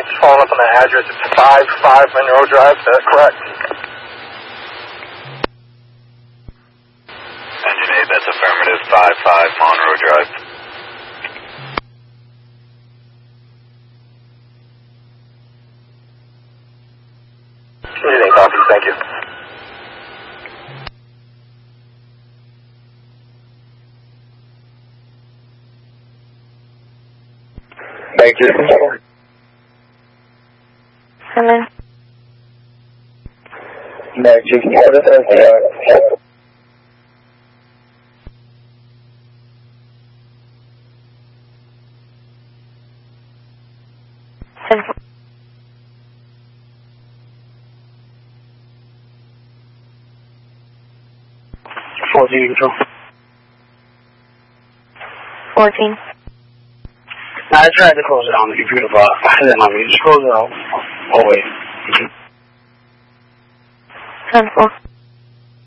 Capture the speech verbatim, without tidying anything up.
Just following up on the address. It's five five Monroe Drive. Is that correct? Engine eight, that's affirmative. five five Monroe Drive. Engine eight, copy. Thank you. Thank you. Hello. Magic. Seven. Fourteen control. Fourteen. No, I tried to close it on the computer, but I didn't have it. Just close it out. Oh, wait. Ten four.